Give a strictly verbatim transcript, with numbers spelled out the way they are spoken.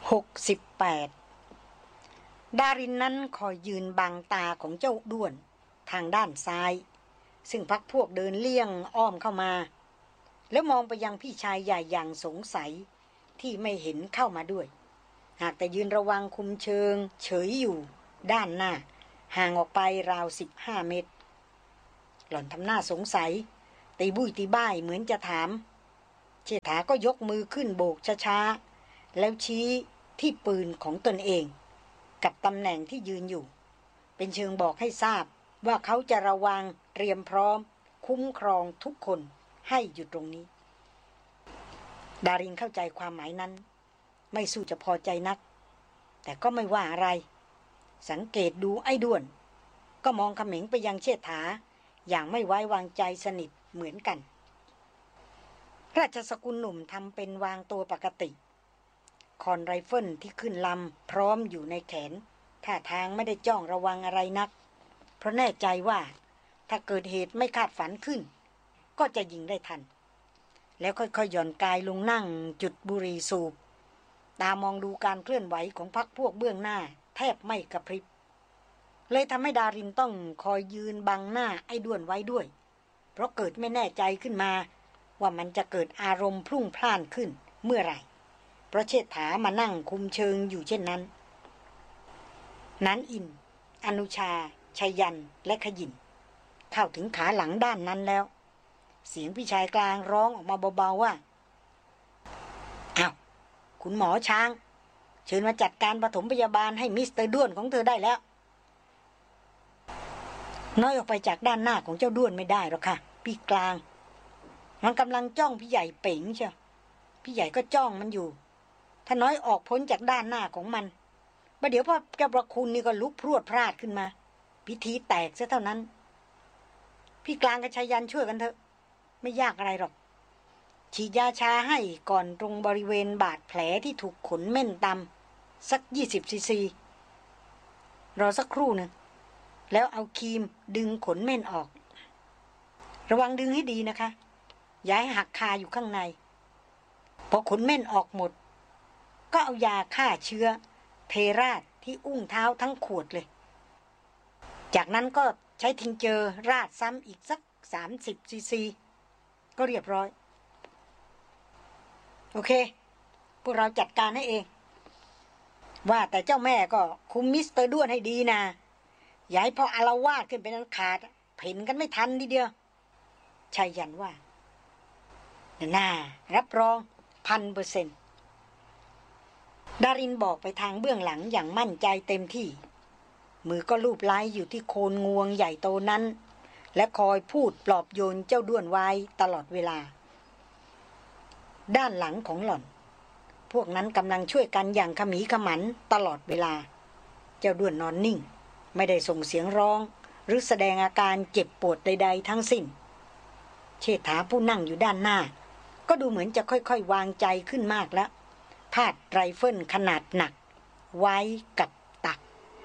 หกสิบแปดดารินนั้นคอยยืนบังตาของเจ้าด้วนทางด้านซ้ายซึ่งพักพวกเดินเลี่ยงอ้อมเข้ามาแล้วมองไปยังพี่ชายใหญ่อย่างสงสัยที่ไม่เห็นเข้ามาด้วยหากแต่ยืนระวังคุมเชิงเฉยอยู่ด้านหน้าห่างออกไปราวสิบห้าเมตรหล่อนทำหน้าสงสัยตีบุ้ยตีบ้ายเหมือนจะถามเชษฐาก็ยกมือขึ้นโบกช้าๆแล้วชี้ที่ปืนของตนเองกับตำแหน่งที่ยืนอยู่เป็นเชิงบอกให้ทราบว่าเขาจะระวังเตรียมพร้อมคุ้มครองทุกคนให้อยู่ตรงนี้ดารินเข้าใจความหมายนั้นไม่สู้จะพอใจนักแต่ก็ไม่ว่าอะไรสังเกตดูไอ้ด้วนก็มองเขม็งไปยังเชษฐาอย่างไม่ไว้วางใจสนิทเหมือนกันราชสกุลหนุ่มทำเป็นวางตัวปกติคอนไรเฟิลที่ขึ้นลำพร้อมอยู่ในแขนท่าทางไม่ได้จ้องระวังอะไรนักเพราะแน่ใจว่าถ้าเกิดเหตุไม่คาดฝันขึ้นก็จะยิงได้ทันแล้วค่อยๆหย่อนกายลงนั่งจุดบุหรี่สูบตามองดูการเคลื่อนไหวของพรรคพวกเบื้องหน้าแทบไม่กระพริบเลยทำให้ดารินต้องคอยยืนบังหน้าไอ้ด้วนไว้ด้วยเพราะเกิดไม่แน่ใจขึ้นมาว่ามันจะเกิดอารมณ์พรุ่งพล่านขึ้นเมื่อไหร่เพราะเชษฐามานั่งคุมเชิงอยู่เช่นนั้นนั้นอินอนุชาชัยยันและขยินเข้าถึงขาหลังด้านนั้นแล้วเสียงพี่ชายกลางร้องออกมาเบาๆว่าอ้าวคุณหมอช้างเชิญมาจัดการปฐมพยาบาลให้มิสเตอร์ด้วนของเธอได้แล้วน้อยออกไปจากด้านหน้าของเจ้าด้วนไม่ได้หรอกค่ะพี่กลางมันกำลังจ้องพี่ใหญ่เป๋งเชียวพี่ใหญ่ก็จ้องมันอยู่ถ้าน้อยออกพ้นจากด้านหน้าของมันประเดี๋ยวพ่อเจ้าประคุณนี่ก็ลุกพรวดพราดขึ้นมาพิธีแตกซะเท่านั้นพี่กลางกับชายันช่วยกันเถอะไม่ยากอะไรหรอกฉีดยาชาให้ก่อนตรงบริเวณบาดแผลที่ถูกขนเม่นตำสักยี่สิบซีซีรอสักครู่หนึ่งแล้วเอาครีมดึงขนเม่นออกระวังดึงให้ดีนะคะอย่าให้หักคาอยู่ข้างในพอขนเม่นออกหมดก็เอายาฆ่าเชื้อเทราดที่อุ้งเท้าทั้งขวดเลยจากนั้นก็ใช้ทิงเจอร์ราดซ้ำอีกสักสามสิบซีซีก็เรียบร้อยโอเคพวกเราจัดการให้เองว่าแต่เจ้าแม่ก็คุมมิสเตอร์ด้วนให้ดีนะอย่าให้พออาละวาดขึ้นเป็นอันขาดเพ่นกันไม่ทันทีเดียวชัยยันว่าน่ารับรองพันเปอร์เซ็นต์ดารินบอกไปทางเบื้องหลังอย่างมั่นใจเต็มที่มือก็ลูบไล้อยู่ที่โคนงวงใหญ่โตนั้นและคอยพูดปลอบโยนเจ้าด้วนไว้ตลอดเวลาด้านหลังของหล่อนพวกนั้นกำลังช่วยกันอย่างขมีขมันตลอดเวลาเจ้าด้วนนอนนิ่งไม่ได้ส่งเสียงร้องหรือแสดงอาการเจ็บปวดใดๆทั้งสิ้นเชษฐาผู้นั่งอยู่ด้านหน้าก็ดูเหมือนจะค่อยๆวางใจขึ้นมากแล้วพาดไรเฟิลขนาดหนักไว้กับ